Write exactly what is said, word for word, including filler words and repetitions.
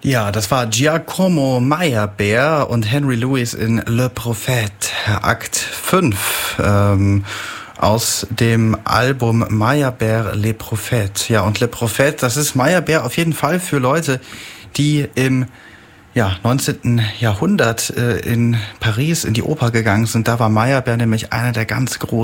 Ja, das war Giacomo Meyerbeer und Henry Lewis in Le Prophète, Akt fünf, ähm, aus dem Album Meyerbeer Les Prophètes. Ja, und Le Prophète, das ist Meyerbeer auf jeden Fall für Leute, die im ja, neunzehnten. Jahrhundert äh, in Paris in die Oper gegangen sind. Da war Meyerbeer nämlich einer der ganz großen